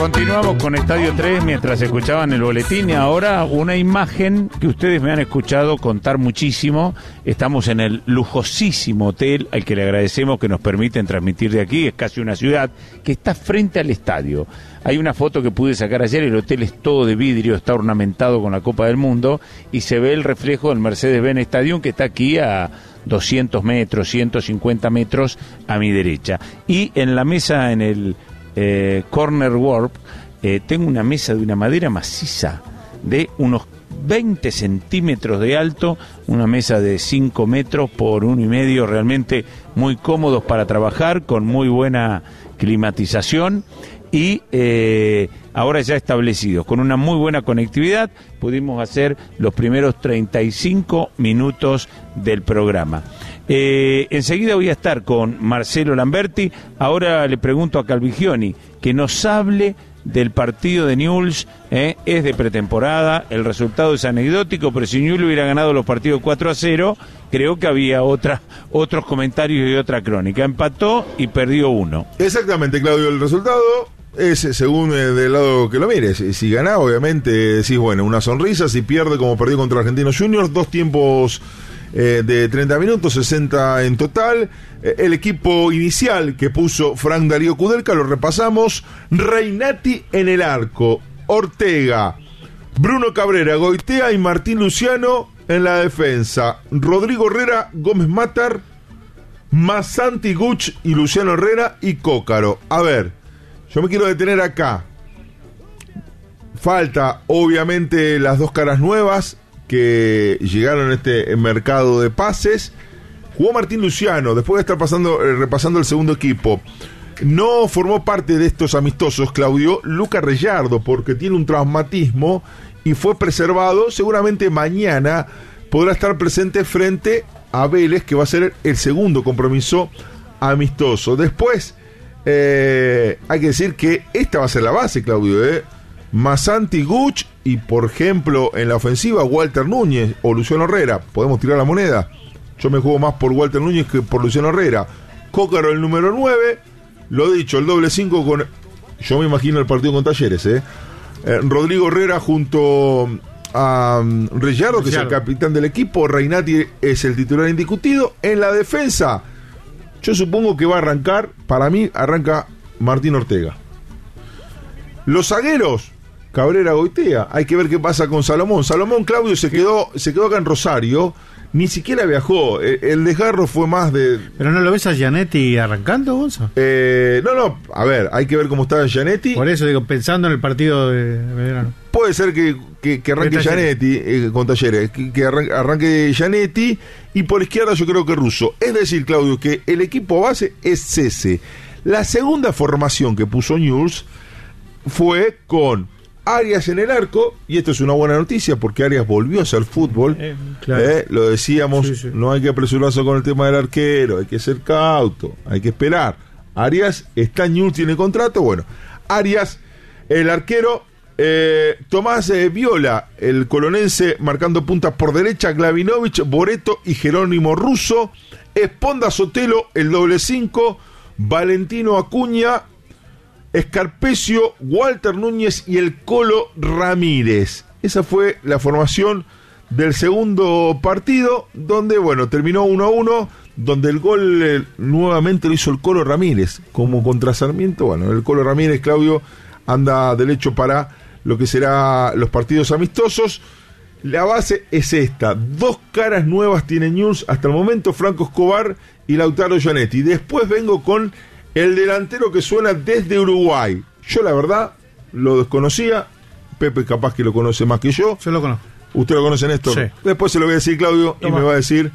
Continuamos con Estadio 3 mientras escuchaban el boletín y ahora una imagen que ustedes me han escuchado contar muchísimo. Estamos en el lujosísimo hotel al que le agradecemos que nos permiten transmitir de aquí. Es casi una ciudad que está frente al estadio. Hay una foto que pude sacar ayer, el hotel es todo de vidrio, está ornamentado con la Copa del Mundo y se ve el reflejo del Mercedes-Benz Stadium que está aquí a 200 metros, 150 metros a mi derecha. Y en la mesa, en el Corner Warp, tengo una mesa de una madera maciza de unos 20 centímetros de alto, una mesa de 5 metros por 1,5, realmente muy cómodos para trabajar, con muy buena climatización y ahora ya establecidos, con una muy buena conectividad, pudimos hacer los primeros 35 minutos del programa. Enseguida voy a estar con Marcelo Lamberti. Ahora le pregunto a Calvigioni que nos hable del partido de Newell's, es de pretemporada, el resultado es anecdótico, pero si Newell's hubiera ganado los partidos 4-0, creo que había otros comentarios y otra crónica. Empató y perdió 1. Exactamente, Claudio, el resultado es según del lado que lo mires. Si gana, obviamente decís, bueno, una sonrisa. Si pierde, como perdió contra Argentinos Juniors, 2 tiempos de 30 minutos, 60 en total. El equipo inicial que puso Frank Darío Kudelka, lo repasamos: Reinati en el arco, Ortega, Bruno Cabrera, Goitea y Martín Luciano en la defensa, Rodrigo Herrera, Gómez Matar, Masanti Guch y Luciano Herrera y Cócaro. A ver, yo me quiero detener acá. Falta, obviamente, las 2 caras nuevas que llegaron en este mercado de pases. Jugó Martín Luciano, después de estar repasando el segundo equipo. No formó parte de estos amistosos, Claudio, Luca Rellardo, porque tiene un traumatismo y fue preservado. Seguramente mañana podrá estar presente frente a Vélez, que va a ser el segundo compromiso amistoso. Después, hay que decir que esta va a ser la base, Claudio, Masanti Guch y, por ejemplo, en la ofensiva, Walter Núñez o Luciano Herrera. Podemos tirar la moneda. Yo me juego más por Walter Núñez que por Luciano Herrera. Cócaro el número 9. Lo dicho, el doble 5 con... Yo me imagino el partido con Talleres, Rodrigo Herrera junto a Rellardo, que es el capitán del equipo. Reinati es el titular indiscutido. En la defensa, yo supongo que va a arrancar, para mí, arranca Martín Ortega. Los zagueros, Cabrera, Goitea. Hay que ver qué pasa con Salomón. Salomón, Claudio, se quedó acá en Rosario. Ni siquiera viajó. El desgarro fue más de... ¿Pero no lo ves a Gianetti arrancando, Gonzo? No. A ver, hay que ver cómo está Gianetti. Por eso digo, pensando en el partido de verano. Puede ser que arranque Gianetti con Talleres. Que arranque Gianetti. Y por izquierda yo creo que Russo. Es decir, Claudio, que el equipo base es ese. La segunda formación que puso Newell's fue con Arias en el arco, y esto es una buena noticia porque Arias volvió a hacer fútbol. Claro. Lo decíamos, sí. No hay que apresurarse con el tema del arquero, hay que ser cauto, hay que esperar. Arias está en Newell's, tiene contrato. Bueno, Arias, el arquero, Tomás Viola, el colonense, marcando puntas por derecha, Glavinovich, Boreto y Jerónimo Russo. Esponda Sotelo, el doble 5, Valentino Acuña, Escarpecio, Walter Núñez y el Colo Ramírez. Esa fue la formación del segundo partido, donde, bueno, terminó 1-1, donde el gol nuevamente lo hizo el Colo Ramírez, como contra Sarmiento. Bueno, el Colo Ramírez, Claudio, anda derecho para lo que será los partidos amistosos. La base es esta: 2 caras nuevas tiene Newell's hasta el momento, Franco Escobar y Lautaro Gianetti. Después vengo con el delantero que suena desde Uruguay. Yo la verdad lo desconocía. Pepe capaz que lo conoce más que yo. Yo lo conozco. ¿Usted lo conoce, Néstor? Sí. Después se lo voy a decir, Claudio, y me va a decir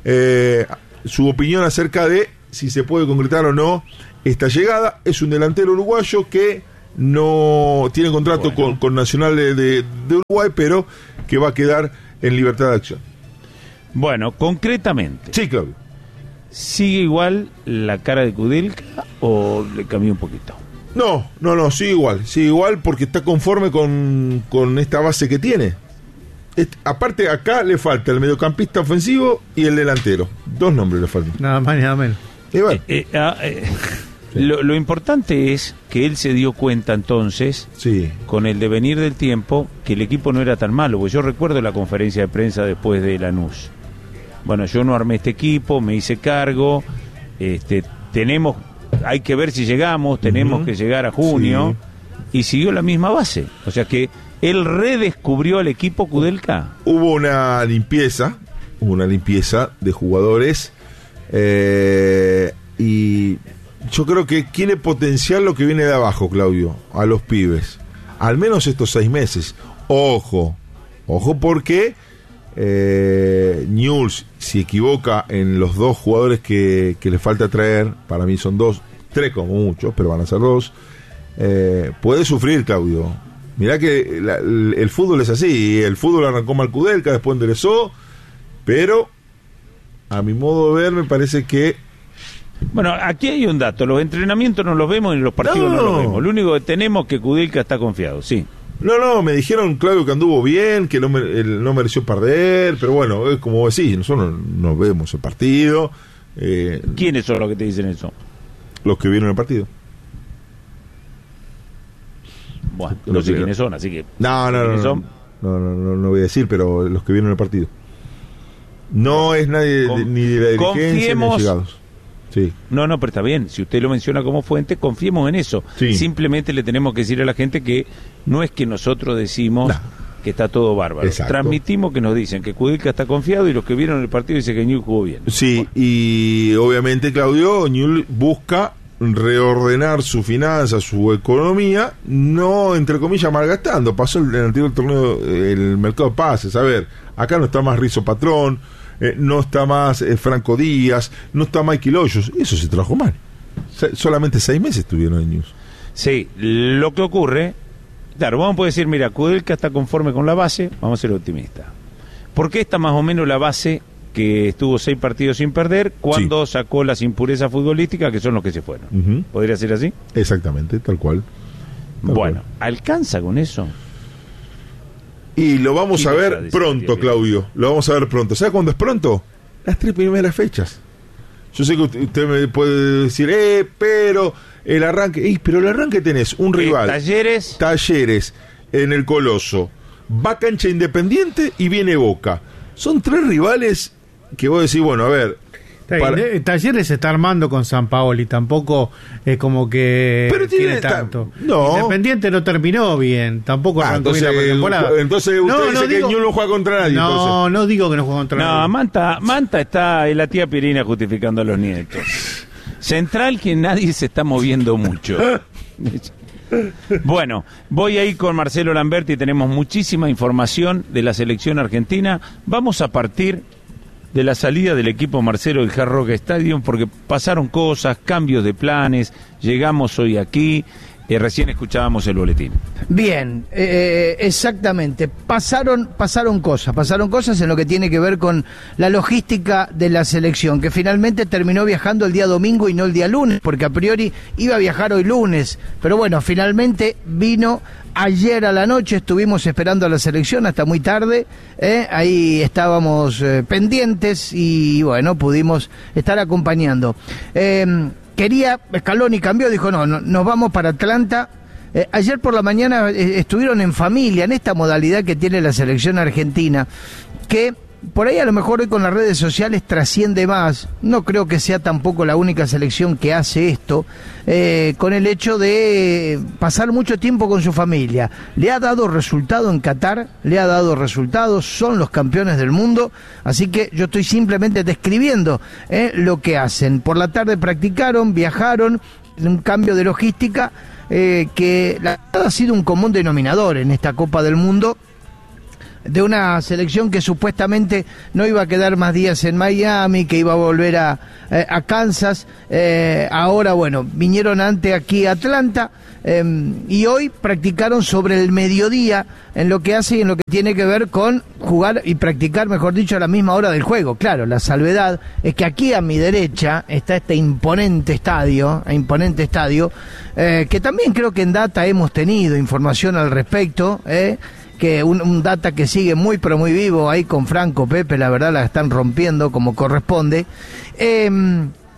su opinión acerca de si se puede concretar o no esta llegada. Es un delantero uruguayo que no tiene contrato con Nacional de Uruguay, pero que va a quedar en libertad de acción. Bueno, concretamente. Sí, Claudio. ¿Sigue igual la cara de Kudelka o le cambió un poquito? No, sigue igual porque está conforme con esta base que tiene. Aparte, acá le falta el mediocampista ofensivo y el delantero. 2 nombres le faltan. Nada más ni nada menos. Y bueno. Sí. Lo importante es que él se dio cuenta entonces, Sí. con el devenir del tiempo, que el equipo no era tan malo, porque yo recuerdo la conferencia de prensa después de Lanús. Bueno, yo no armé este equipo, me hice cargo, hay que ver si llegamos, tenemos que llegar a junio, y siguió la misma base. O sea que él redescubrió al equipo Kudelka. Hubo una limpieza de jugadores, y yo creo que quiere potenciar lo que viene de abajo, Claudio, a los pibes. Al menos estos 6 meses. Ojo porque Newell's, si equivoca en los 2 jugadores que le falta traer, para mí son 2, 3 como mucho, pero van a ser 2, puede sufrir, Claudio. Mirá que el fútbol es así, el fútbol arrancó mal Kudelka, después enderezó, pero a mi modo de ver me parece que... Bueno, aquí hay un dato, los entrenamientos no los vemos y los partidos no los vemos. Lo único que tenemos es que Kudelka está confiado, sí. No, me dijeron, Claudio, que anduvo bien, que no mereció perder, pero bueno, es como decís, nosotros no vemos el partido. ¿Quiénes son los que te dicen eso? Los que vieron el partido. Bueno, no sé quiénes son, así que... No voy a decir, pero los que vieron el partido. No es nadie ni de la dirigencia ni de llegados. Sí. No, pero está bien, si usted lo menciona como fuente, confiemos en eso. Sí. Simplemente le tenemos que decir a la gente que no es que nosotros decimos que está todo bárbaro. Exacto. Transmitimos que nos dicen que Kudelka está confiado y los que vieron el partido dicen que Newell's jugó bien. Sí, bueno. Y obviamente, Claudio, Newell's busca reordenar su finanza, su economía, no, entre comillas, malgastando. Pasó en el anterior torneo el mercado de pases. A ver, acá no está más Rizzo Patrón, no está más Franco Díaz, no está Michael Hoyos. Eso se trajo mal. Solamente 6 meses estuvieron en Newell's. Sí, lo que ocurre, claro, vamos a poder decir, mira, Kudelka está conforme con la base, vamos a ser optimistas. ¿Por qué está más o menos la base que estuvo 6 partidos sin perder cuando sacó las impurezas futbolísticas que son los que se fueron? ¿Podría ser así? Exactamente, tal cual. Bueno, ¿alcanza con eso? Y lo vamos a ver pronto, Claudio. Lo vamos a ver pronto. ¿Sabe cuándo es pronto? Las 3 primeras fechas. Yo sé que usted me puede decir, pero el arranque... pero el arranque tenés un rival. Talleres en el Coloso. Va Cancha Independiente y viene Boca. Son 3 rivales que vos decís, bueno, a ver... Talleres se está armando con Sampaoli, tampoco es como que pero tiene tanto. No. Independiente no terminó bien, tampoco arrancó bien la pretemporada. Entonces usted dice que Newell's no juega contra nadie. No digo que no juega contra nadie. Manta está la tía Pirina justificando a los nietos. Central que nadie se está moviendo mucho. Bueno, voy a ir con Marcelo Lamberti, tenemos muchísima información de la selección argentina. Vamos a partir de la salida del equipo Marcelo del Hard Rock Stadium, porque pasaron cosas, cambios de planes, llegamos hoy aquí, recién escuchábamos el boletín. Bien, exactamente, pasaron cosas en lo que tiene que ver con la logística de la selección, que finalmente terminó viajando el día domingo y no el día lunes, porque a priori iba a viajar hoy lunes, pero bueno, finalmente vino. Ayer a la noche estuvimos esperando a la selección hasta muy tarde, ahí estábamos pendientes y bueno, pudimos estar acompañando. Scaloni cambió, dijo no, nos vamos para Atlanta. Ayer por la mañana estuvieron en familia, en esta modalidad que tiene la selección argentina, que por ahí a lo mejor hoy con las redes sociales trasciende más. No creo que sea tampoco la única selección que hace esto, con el hecho de pasar mucho tiempo con su familia. Le ha dado resultado en Qatar, le ha dado resultados, son los campeones del mundo, así que yo estoy simplemente describiendo lo que hacen. Por la tarde practicaron, viajaron, un cambio de logística que ha sido un común denominador en esta Copa del Mundo, de una selección que supuestamente no iba a quedar más días en Miami, que iba a volver a Kansas. Ahora, bueno, vinieron antes aquí a Atlanta y hoy practicaron sobre el mediodía en lo que hace y en lo que tiene que ver con jugar y practicar, mejor dicho, a la misma hora del juego. Claro, la salvedad es que aquí a mi derecha está este imponente estadio, que también creo que en Data hemos tenido información al respecto, que un Data que sigue muy pero muy vivo ahí con Franco, Pepe, la verdad la están rompiendo como corresponde.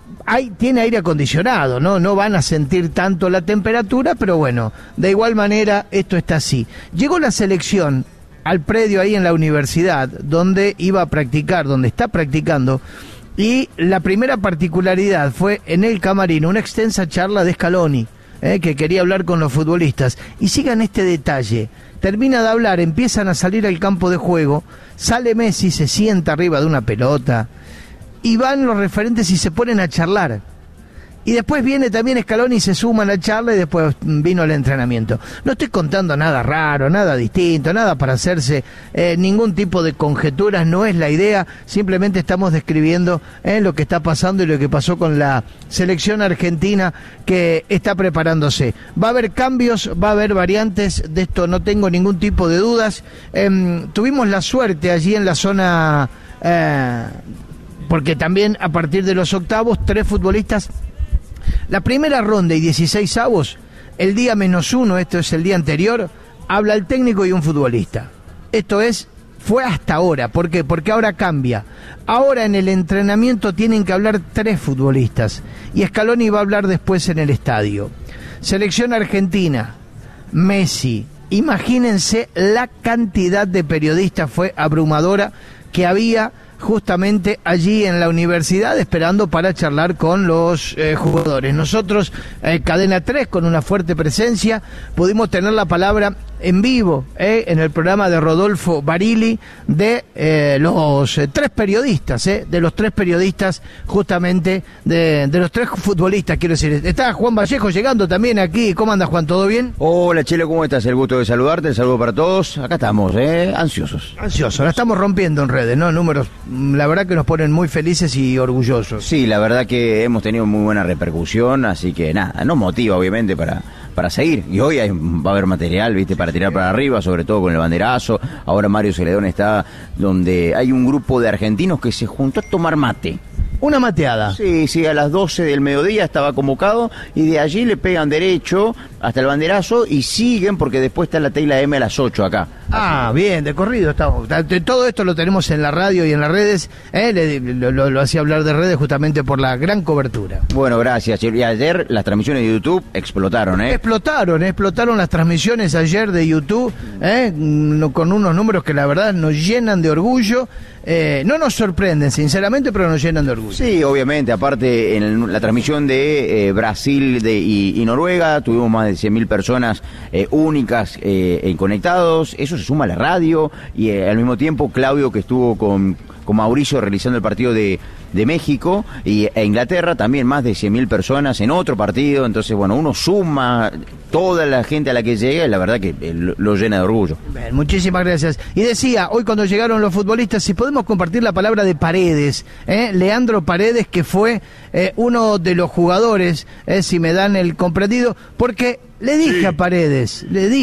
tiene aire acondicionado, no van a sentir tanto la temperatura, pero bueno, de igual manera esto está así. Llegó la selección al predio ahí en la universidad, donde iba a practicar, donde está practicando, y la primera particularidad fue en el camarín, una extensa charla de Scaloni, que quería hablar con los futbolistas. Y sigan este detalle, termina de hablar, empiezan a salir al campo de juego, sale Messi, se sienta arriba de una pelota, y van los referentes y se ponen a charlar. Y después viene también Scaloni y se suma a la charla y después vino el entrenamiento. No estoy contando nada raro, nada distinto, nada para hacerse ningún tipo de conjeturas, no es la idea, simplemente estamos describiendo lo que está pasando y lo que pasó con la selección argentina que está preparándose. Va a haber cambios, va a haber variantes, de esto no tengo ningún tipo de dudas. Tuvimos la suerte allí en la zona, porque también a partir de los octavos, 3 futbolistas. La primera ronda y 16 avos, el día -1, esto es el día anterior, habla el técnico y un futbolista. Esto fue hasta ahora. ¿Por qué? Porque ahora cambia. Ahora en el entrenamiento tienen que hablar 3 futbolistas. Y Scaloni va a hablar después en el estadio. Selección argentina, Messi. Imagínense la cantidad de periodistas, fue abrumadora, que había justamente allí en la universidad esperando para charlar con los jugadores. Nosotros, Cadena 3, con una fuerte presencia, pudimos tener la palabra en vivo en el programa de Rodolfo Barili de los 3 periodistas, de los 3 periodistas justamente, de los 3 futbolistas, quiero decir. Está Juan Vallejo llegando también aquí. ¿Cómo anda, Juan? ¿Todo bien? Hola, Chelo, ¿cómo estás? El gusto de saludarte, el saludo para todos. Acá estamos, ansiosos. Ansiosos, la estamos rompiendo en redes, ¿no? Números, la verdad que nos ponen muy felices y orgullosos. Sí, la verdad que hemos tenido muy buena repercusión, así que nada, nos motiva obviamente para seguir. Y hoy va a haber material, ¿viste? Para tirar para arriba, sobre todo con el banderazo. Ahora Mario Celedón está donde hay un grupo de argentinos que se juntó a tomar mate. Una mateada. Sí, a las 12 del mediodía estaba convocado y de allí le pegan derecho hasta el banderazo y siguen porque después está la Tecla M a las 8 acá. Ah, bien, de corrido estamos. Todo esto lo tenemos en la radio y en las redes. Lo hacía hablar de redes justamente por la gran cobertura. Bueno, gracias. Y ayer las transmisiones de YouTube explotaron, Explotaron las transmisiones ayer de YouTube, con unos números que la verdad nos llenan de orgullo. No nos sorprenden, sinceramente, pero nos llenan de orgullo. Sí, obviamente. Aparte, en la transmisión de Brasil y Noruega, tuvimos más de 100.000 personas únicas conectados. Eso se suma a la radio. Y al mismo tiempo, Claudio, que estuvo con Mauricio realizando el partido de México e Inglaterra, también más de 100.000 personas en otro partido. Entonces, bueno, uno suma toda la gente a la que llega y la verdad que lo llena de orgullo. Bien, muchísimas gracias. Y decía, hoy cuando llegaron los futbolistas, si podemos compartir la palabra de Paredes, Leandro Paredes, que fue uno de los jugadores, si me dan el comprendido, porque le dije a Paredes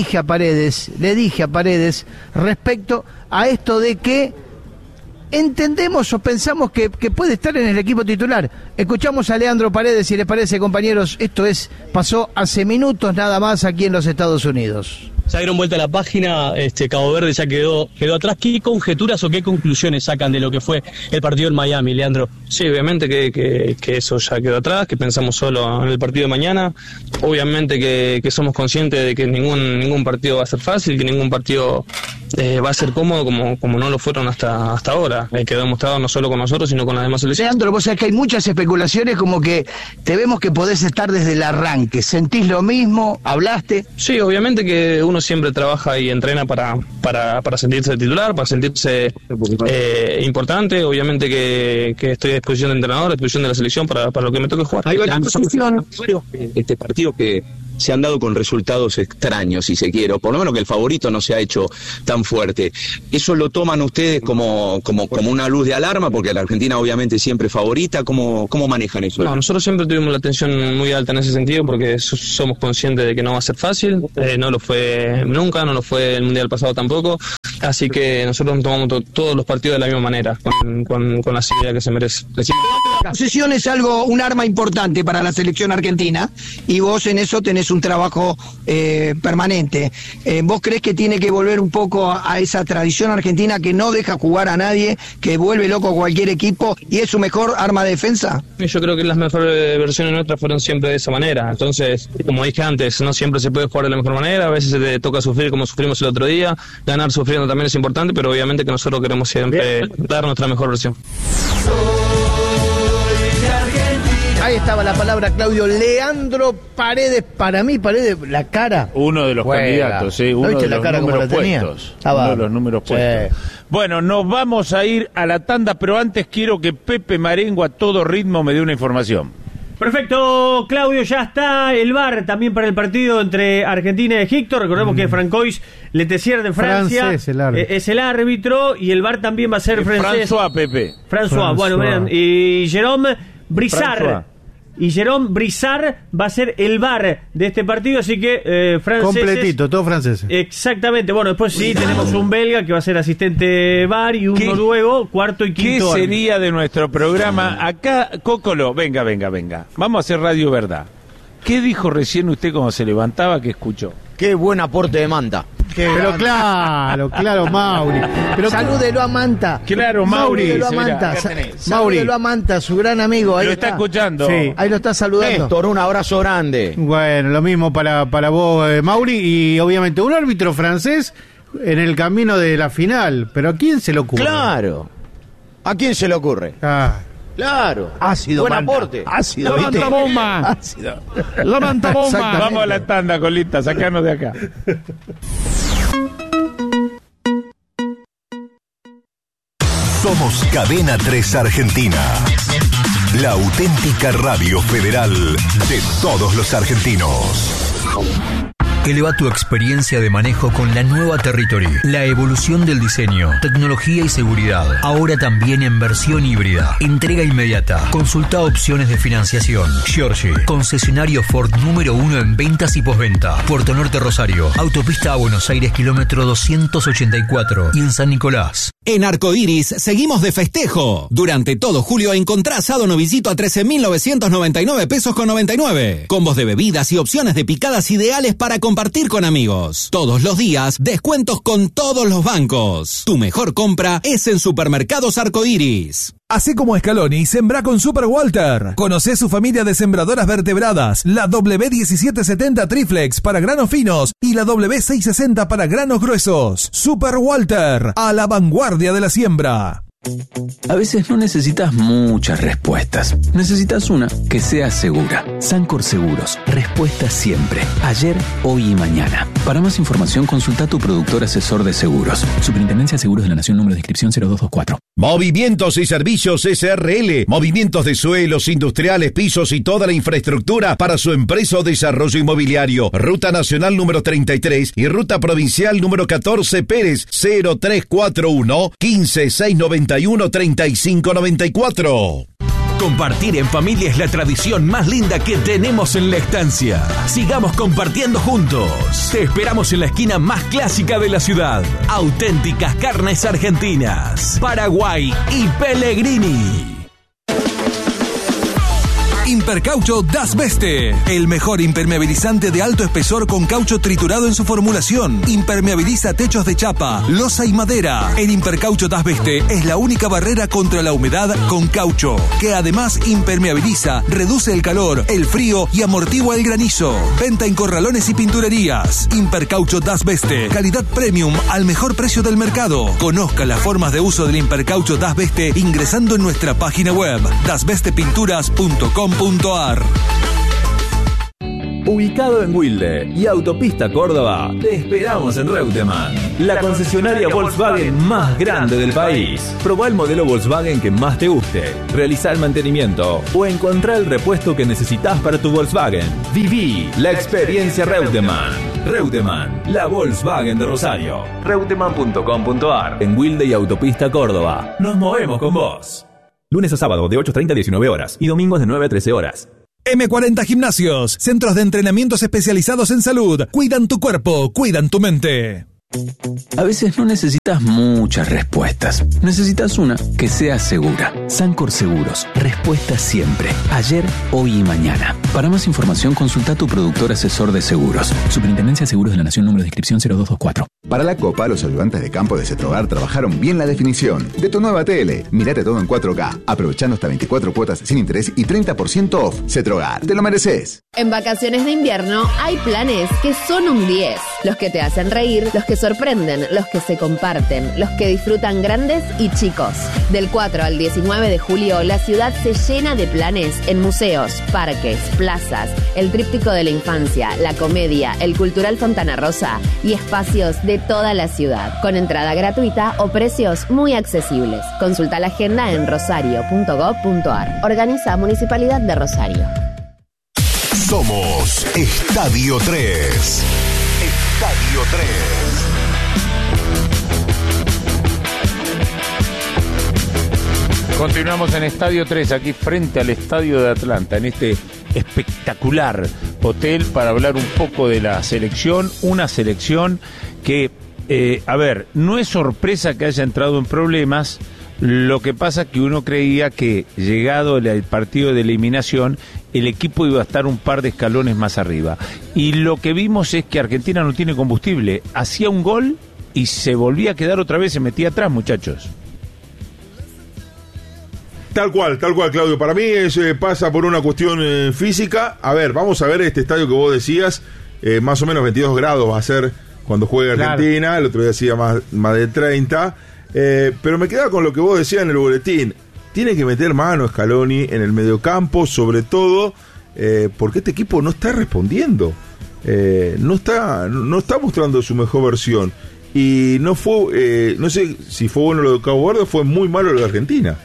respecto a esto de que entendemos o pensamos que puede estar en el equipo titular. Escuchamos a Leandro Paredes, si les parece, compañeros. Esto pasó hace minutos nada más aquí en los Estados Unidos. Ya dieron vuelta a la página, Cabo Verde ya quedó atrás. ¿Qué conjeturas o qué conclusiones sacan de lo que fue el partido en Miami, Leandro? Sí, obviamente que eso ya quedó atrás, que pensamos solo en el partido de mañana. Obviamente que somos conscientes de que ningún partido va a ser fácil, que ningún partido va a ser cómodo como no lo fueron hasta ahora. Quedó demostrado no solo con nosotros, sino con las demás selecciones. Leandro, vos sabés que hay muchas especulaciones como que te vemos que podés estar desde el arranque. ¿Sentís lo mismo? ¿Hablaste? Sí, obviamente que uno siempre trabaja y entrena para sentirse titular, para sentirse importante. Obviamente que estoy a disposición del entrenador, a disposición de la selección para lo que me toque jugar. Hay varios partidos que se han dado con resultados extraños, si se quiere, o por lo menos que el favorito no se ha hecho tan fuerte. ¿Eso lo toman ustedes como una luz de alarma? Porque la Argentina obviamente siempre favorita. ¿Cómo manejan eso? No, nosotros siempre tuvimos la atención muy alta en ese sentido porque somos conscientes de que no va a ser fácil. No lo fue nunca, no lo fue el Mundial pasado tampoco. Así que nosotros tomamos todos los partidos de la misma manera, con la seriedad que se merece. posesión es un arma importante para la selección argentina y vos en eso tenés un trabajo permanente. ¿Vos crees que tiene que volver un poco a esa tradición argentina que no deja jugar a nadie, que vuelve loco a cualquier equipo y es su mejor arma de defensa? Yo creo que las mejores versiones nuestras fueron siempre de esa manera. Entonces, como dije antes, no siempre se puede jugar de la mejor manera, a veces se te toca sufrir como sufrimos el otro día, ganar sufriendo también es importante, pero obviamente que nosotros queremos siempre dar nuestra mejor versión. Ahí estaba la palabra, Claudio. Leandro Paredes, para mí, Paredes, la cara. Uno de los candidatos, sí, uno de los números puestos. Uno de los números puestos. Bueno, nos vamos a ir a la tanda, pero antes quiero que Pepe Marengo a todo ritmo me dé una información. Perfecto, Claudio, ya está el VAR también para el partido entre Argentina y Egipto. Recordemos que Francois Letessier de Francia es el árbitro y el VAR también va a ser francés. François, bueno, miren, y Jérôme Brissard. Y Jérôme Brissard va a ser el VAR de este partido, así que franceses. Completito, todo francés. Exactamente, bueno, después sí tenemos un belga que va a ser asistente VAR y un noruego, cuarto y quinto. ¿Qué sería de nuestro programa? Acá, Cócolo, venga. Vamos a hacer Radio Verdad. ¿Qué dijo recién usted cuando se levantaba que escuchó? Qué buen aporte de Manta. Pero claro, Mauri. Pero salúdelo a Manta. Claro, Mauri. Salúdelo a Manta. Salúdelo a Manta, su gran amigo. Ahí lo está escuchando. Sí. Ahí lo está saludando. Néstor, un abrazo grande. Bueno, lo mismo para vos, Mauri. Y obviamente un árbitro francés en el camino de la final. ¿Pero a quién se le ocurre? Claro. ¿A quién se le ocurre? Claro. Ácido, buen Manta. aporte. Ácido. Levanta bomba. Ácido. Levanta bomba. Vamos a la tanda, Colita, sacanos de acá. Somos Cadena 3 Argentina, la auténtica radio federal de todos los argentinos. Eleva tu experiencia de manejo con la nueva Territory. La evolución del diseño, tecnología y seguridad. Ahora también en versión híbrida. Entrega inmediata. Consulta opciones de financiación. Giorgi, concesionario Ford número 1 en ventas y postventa. Puerto Norte Rosario. Autopista a Buenos Aires, kilómetro 284. Y en San Nicolás. En Arcoiris seguimos de festejo. Durante todo julio encontrá asado novicito a 13.999 pesos con 99. Combos de bebidas y opciones de picadas ideales para compartir con amigos. Todos los días, descuentos con todos los bancos. Tu mejor compra es en Supermercados Arcoiris. Hacé como Scaloni y sembrá con Super Walter. Conocé su familia de sembradoras vertebradas, la W1770 Triflex para granos finos y la W660 para granos gruesos. Super Walter, a la vanguardia de la siembra. A veces no necesitas muchas respuestas. Necesitas una que sea segura. Sancor Seguros. Respuesta siempre. Ayer, hoy y mañana. Para más información, consulta a tu productor asesor de seguros. Superintendencia de Seguros de la Nación, número de inscripción 0224. Movimientos y Servicios SRL. Movimientos de suelos, industriales, pisos y toda la infraestructura para su empresa o desarrollo inmobiliario. Ruta Nacional número 33 y Ruta Provincial número 14 Pérez 0341 15691 3594. Compartir en familia es la tradición más linda que tenemos en la estancia. Sigamos compartiendo juntos. Te esperamos en la esquina más clásica de la ciudad. Auténticas carnes argentinas, Paraguay y Pellegrini. Impercaucho Das Beste, el mejor impermeabilizante de alto espesor con caucho triturado en su formulación. Impermeabiliza techos de chapa, losa y madera. El Impercaucho Das Beste es la única barrera contra la humedad con caucho, que además impermeabiliza, reduce el calor, el frío y amortigua el granizo. Venta en corralones y pinturerías. Impercaucho Das Beste, calidad premium al mejor precio del mercado. Conozca las formas de uso del Impercaucho Das Beste ingresando en nuestra página web dasbestepinturas.com. Ubicado en Wilde y Autopista Córdoba, te esperamos en Reutemann, la concesionaria Volkswagen más grande del país. Probá el modelo Volkswagen que más te guste, realizá el mantenimiento o encontrá el repuesto que necesitas para tu Volkswagen. Viví la experiencia Reutemann. Reutemann, la Volkswagen de Rosario. Reutemann.com.ar. En Wilde y Autopista Córdoba. Nos movemos con vos. Lunes a sábado de 8:30 a 19 horas y domingos de 9 a 13 horas. M40 Gimnasios, centros de entrenamientos especializados en salud. Cuidan tu cuerpo, cuidan tu mente. A veces no necesitas muchas respuestas. Necesitas una que sea segura. Sancor Seguros. Respuesta siempre. Ayer, hoy y mañana. Para más información, consulta a tu productor asesor de seguros. Superintendencia de Seguros de la Nación, número de inscripción 0224. Para la Copa, los ayudantes de campo de Cetrogar trabajaron bien la definición de tu nueva tele. Mírate todo en 4K, aprovechando hasta 24 cuotas sin interés y 30% off. Cetrogar, te lo mereces. En vacaciones de invierno hay planes que son un 10. Los que te hacen reír, los que sorprenden, los que se comparten, los que disfrutan grandes y chicos. Del 4 al 19 de julio, la ciudad se llena de planes en museos, parques, plazas, el tríptico de la infancia, la comedia, el cultural Fontana Rosa y espacios de toda la ciudad, con entrada gratuita o precios muy accesibles. Consulta la agenda en rosario.gov.ar. Organiza Municipalidad de Rosario. Somos Estadio 3. Estadio 3. Continuamos en Estadio 3, aquí frente al Estadio de Atlanta, en este espectacular hotel para hablar un poco de la selección, una selección que, no es sorpresa que haya entrado en problemas. Lo que pasa es que uno creía que llegado el partido de eliminación el equipo iba a estar un par de escalones más arriba, y lo que vimos es que Argentina no tiene combustible, hacía un gol y se volvía a quedar otra vez, se metía atrás, muchachos. Tal cual, Claudio. Para mí pasa por una cuestión física. A ver, vamos a ver este estadio que vos decías, más o menos 22 grados va a ser cuando juegue Argentina, claro. El otro día decía más de 30, pero me quedaba con lo que vos decías en el boletín. Tiene que meter mano Scaloni en el mediocampo, sobre todo porque este equipo no está respondiendo, no está mostrando su mejor versión, y no fue, no sé si fue bueno lo de Cabo Verde o fue muy malo lo de Argentina.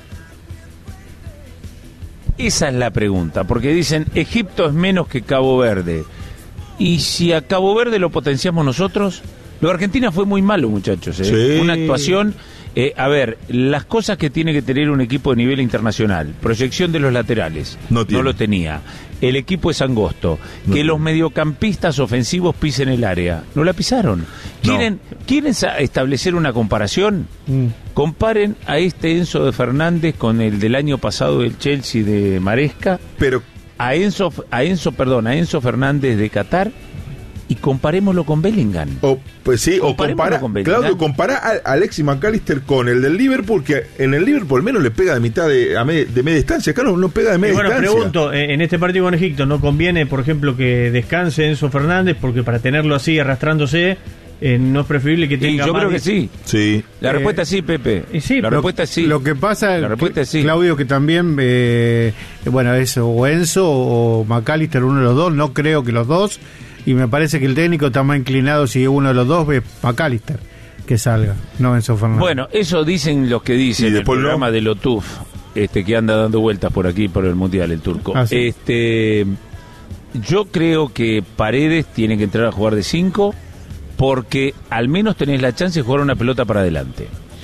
Esa es la pregunta, porque dicen Egipto es menos que Cabo Verde, y si a Cabo Verde lo potenciamos nosotros, lo de Argentina fue muy malo, muchachos, Sí. Una actuación, las cosas que tiene que tener un equipo de nivel internacional, proyección de los laterales, no lo tenía, el equipo es angosto, que los mediocampistas ofensivos pisen el área, no la pisaron. ¿Quieren establecer una comparación? Comparen a este Enzo de Fernández con el del año pasado del Chelsea de Maresca, pero a Enzo Fernández de Qatar, y comparémoslo con Bellingham. Claudio, compara a Alexis McAllister con el del Liverpool, que en el Liverpool al menos le pega de mitad de media distancia. Acá no pega de media distancia. Pregunto, en este partido con Egipto, ¿no conviene, por ejemplo, que descanse Enzo Fernández? Porque para tenerlo así arrastrándose, no es preferible que tenga yo creo que sí. La respuesta es sí, Pepe. La respuesta es sí. Lo que pasa, la respuesta es sí. Claudio, que también, es o Enzo o McAllister, uno de los dos, no creo que los dos, y me parece que el técnico está más inclinado, si uno de los dos ve McAllister, que salga, no Enzo Fernández. Bueno, eso dicen los que dicen el programa de Lotuf, que anda dando vueltas por aquí por el Mundial, el turco. Sí. Yo creo que Paredes tiene que entrar a jugar de 5, porque al menos tenés la chance de jugar una pelota para adelante.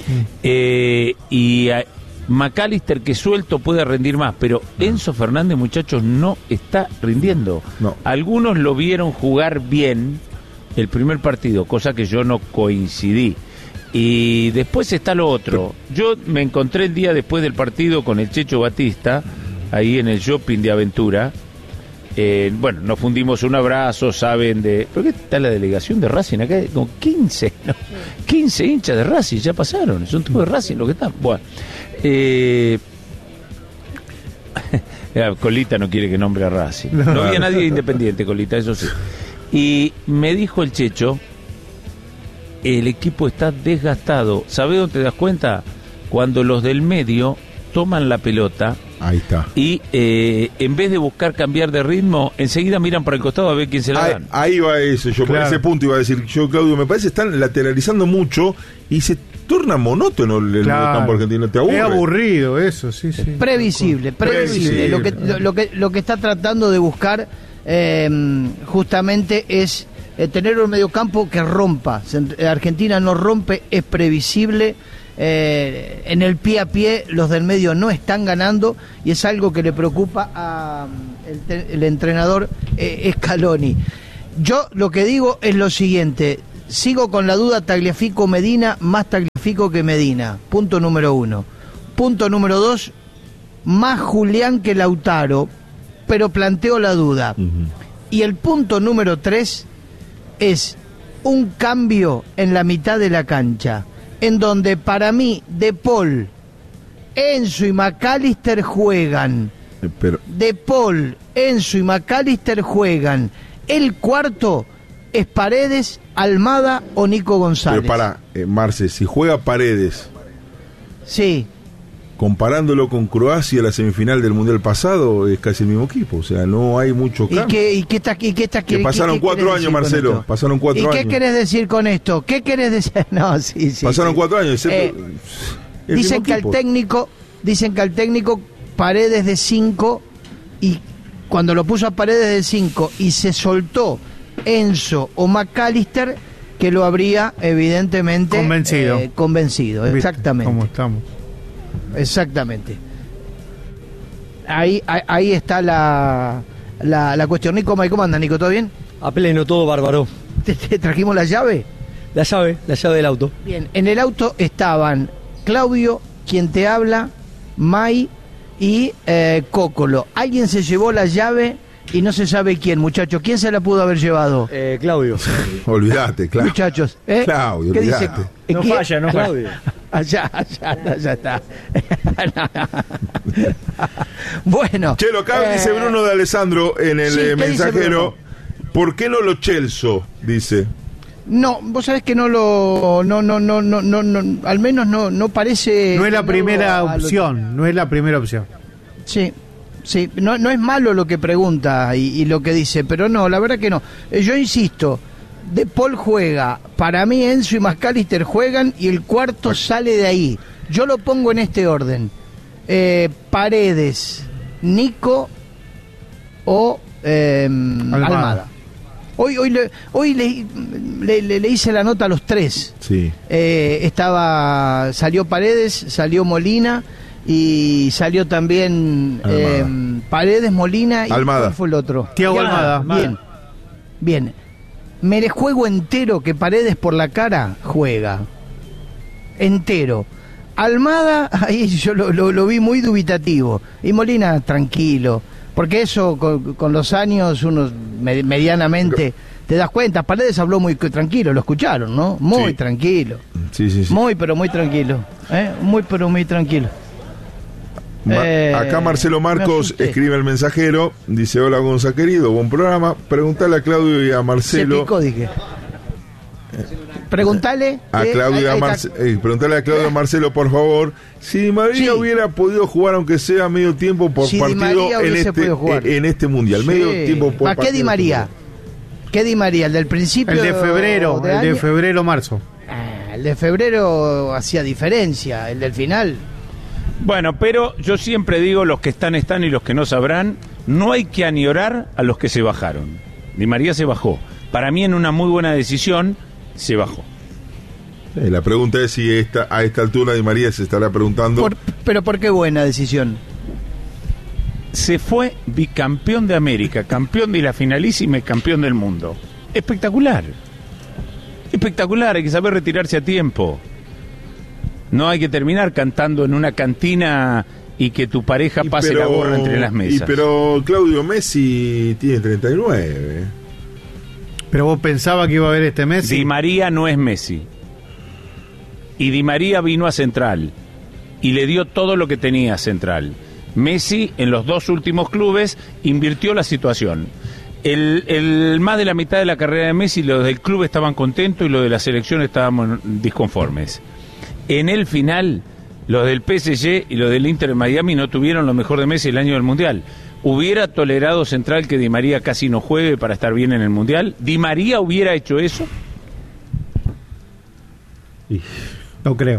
Y McAllister, que suelto puede rendir más, pero Enzo Fernández, muchachos, no está rindiendo. Algunos lo vieron jugar bien el primer partido, cosa que yo no coincidí. Y después está lo otro. Yo me encontré el día después del partido con el Checho Batista, ahí en el shopping de Aventura. Nos fundimos un abrazo, saben de... ¿Por qué está la delegación de Racing acá? Como 15 hinchas de Racing, ya pasaron, son todos de Racing los que están. Bueno, Colita no quiere que nombre a Racing. No había nadie independiente, Colita, eso sí. Y me dijo el Checho, el equipo está desgastado. ¿Sabés dónde te das cuenta? Cuando los del medio toman la pelota. Ahí está. Y en vez de buscar cambiar de ritmo, enseguida miran para el costado a ver quién se la dan. Ahí va eso. Yo por ese punto iba a decir, Claudio, me parece que están lateralizando mucho y se torna monótono el campo argentino. ¿Te aburre? Es aburrido eso, sí. Previsible. Lo que está tratando de buscar justamente es tener un mediocampo que rompa. Argentina no rompe, es previsible. En el pie a pie los del medio no están ganando, y es algo que le preocupa a el entrenador Scaloni. Yo lo que digo es lo siguiente: sigo con la duda Tagliafico Medina, más Tagliafico que Medina. Punto número 1. Punto número 2, más Julián que Lautaro, pero planteo la duda. Y el punto número 3 es un cambio en la mitad de la cancha, en donde para mí De Paul, Enzo y McAllister juegan. De Paul, Enzo y McAllister juegan. El cuarto es Paredes, Almada o Nico González. Pero para, Marce, si juega Paredes, sí, comparándolo con Croacia, la semifinal del Mundial pasado, es casi el mismo equipo. O sea, no hay mucho cambio. Que pasaron 4 años, Marcelo. Pasaron 4 años. ¿Y qué querés decir con esto? ¿Qué querés decir? No, sí. Pasaron 4 años. Dicen que al técnico Paredes de 5, y cuando lo puso a Paredes de 5 y se soltó Enzo o McAllister, que lo habría evidentemente convencido. Exactamente. ¿Cómo estamos? Exactamente. Ahí está la cuestión. Nico, ¿cómo anda, Nico? ¿Todo bien? A pleno, todo bárbaro. ¿Te trajimos la llave? La llave del auto. Bien, en el auto estaban Claudio, quien te habla, May y Cócolo. Alguien se llevó la llave y no se sabe quién, muchachos. ¿Quién se la pudo haber llevado? Claudio. Olvídate, Claudio. Muchachos, Claudio, ¿qué olvídate. dice? No falla, no Claudio. Allá está. Bueno. Che, lo acá dice Bruno de Alessandro en el mensajero. ¿Por qué no lo Chelso? Dice. No, vos sabés que no, al menos no parece. No es la primera opción, no es la primera opción. Sí, no es malo lo que pregunta y lo que dice, pero no, la verdad que no. Yo insisto, De Paul juega, para mí Enzo y McAllister juegan y el cuarto sale de ahí. Yo lo pongo en este orden: Paredes, Nico o Almada. Hoy le hice la nota a los tres. Sí. Salió Paredes, salió Molina y salió también Paredes, Molina y Almada. ¿cuál fue el otro? Thiago Almada. Bien. Me le juego entero que Paredes por la cara juega. Entero. Almada, ahí yo lo vi muy dubitativo. Y Molina, tranquilo. Porque eso, con los años, uno medianamente te das cuenta. Paredes habló muy tranquilo, lo escucharon, ¿no? Muy tranquilo. Sí. Muy, pero muy tranquilo. Muy, pero muy tranquilo. Acá Marcelo Marcos escribe el mensajero, dice: hola Gonza querido, buen programa. Preguntale a Claudio y a Marcelo. Se picó, dije. Preguntale a Claudio y a Marcelo, por favor, si Di María hubiera podido jugar aunque sea medio tiempo por partido en este mundial, medio tiempo por partido. ¿A qué Di María? ¿Qué Di María? ¿El del principio? El de febrero, de febrero-marzo. El de febrero hacía diferencia, el del final. Bueno, pero yo siempre digo, los que están y los que no sabrán, no hay que añorar a los que se bajaron. Di María se bajó. Para mí, en una muy buena decisión, se bajó. La pregunta es si a esta altura Di María se estará preguntando. ¿Pero por qué buena decisión? Se fue bicampeón de América, campeón de la finalísima y campeón del mundo. Espectacular. Hay que saber retirarse a tiempo. No hay que terminar cantando en una cantina y que tu pareja pase la gorra entre las mesas. Pero Claudio, Messi tiene 39. ¿Pero vos pensabas que iba a haber este Messi? Di María no es Messi. Y Di María vino a Central y le dio todo lo que tenía a Central. Messi, en los dos últimos clubes, invirtió la situación. El más de la mitad de la carrera de Messi, los del club estaban contentos y los de la selección estábamos disconformes. En el final, los del PSG y los del Inter de Miami no tuvieron lo mejor de Messi el año del Mundial. ¿Hubiera tolerado Central que Di María casi no juegue para estar bien en el Mundial? ¿Di María hubiera hecho eso? No creo.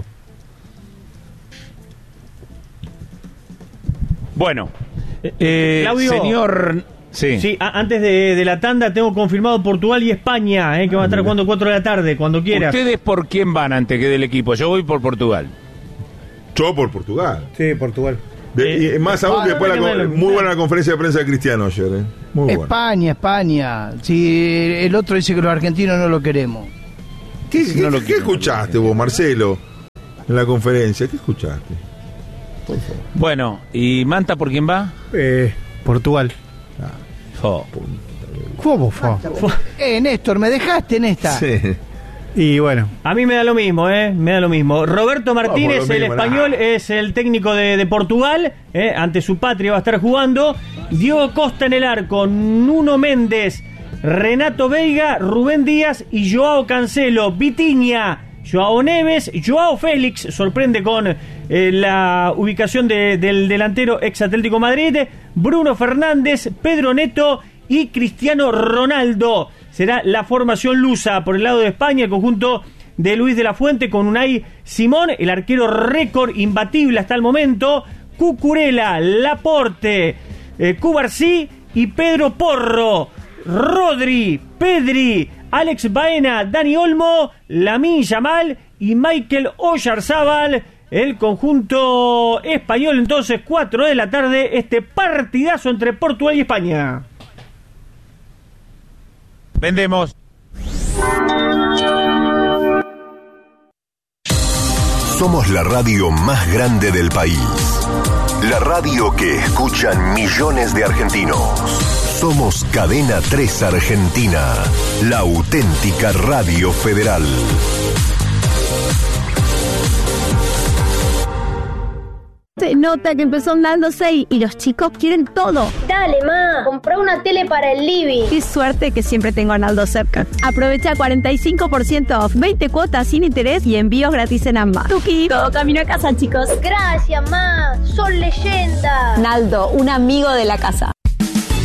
Bueno, Claudio, señor... Sí, antes de la tanda tengo confirmado Portugal y España, que van a estar jugando 4 de la tarde, cuando quieras. ¿Ustedes por quién van antes que del equipo? Yo voy por Portugal. Yo por Portugal. Sí, Portugal. Y más aún que después muy buena conferencia de prensa de Cristiano ayer. Muy buena. España. Si el otro dice que los argentinos no lo queremos. ¿Qué escuchaste vos, Marcelo, en la conferencia? ¿Qué escuchaste? Por favor. Bueno, ¿y Manta por quién va? Portugal. ¿Cómo fue? Néstor, ¿me dejaste en esta? Sí. Y bueno. A mí me da lo mismo, me da lo mismo. Roberto Martínez, el español, es el técnico de Portugal, ante su patria va a estar jugando. Diego Costa en el arco, Nuno Méndez, Renato Veiga, Rubén Díaz y Joao Cancelo. Vitinha, Joao Neves, Joao Félix, sorprende con la ubicación del delantero ex Atlético Madrid, Bruno Fernández, Pedro Neto y Cristiano Ronaldo. Será la formación lusa por el lado de España, el conjunto de Luis de la Fuente con Unai Simón, el arquero récord imbatible hasta el momento, Cucurella, Laporte, Cubarsí y Pedro Porro, Rodri, Pedri, Alex Baena, Dani Olmo, Lamine Yamal y Michael Oyarzábal. El conjunto español, entonces, 4 de la tarde, este partidazo entre Portugal y España. Vendemos. Somos la radio más grande del país. La radio que escuchan millones de argentinos. Somos Cadena 3 Argentina, la auténtica radio federal. Se nota que empezó andando 6 y los chicos quieren todo. Dale, ma, comprá una tele para el living. Qué suerte que siempre tengo a Naldo cerca. Aprovecha 45% off, 20 cuotas sin interés y envíos gratis en ambas. Tuki, todo camino a casa, chicos. Gracias, ma, son leyenda. Naldo, un amigo de la casa.